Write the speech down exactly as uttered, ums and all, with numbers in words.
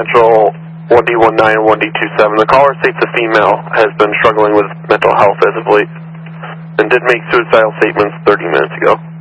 Central one D one nine and one D two seven. The caller states a female has been struggling with mental health as of late and did make suicidal statements thirty minutes ago.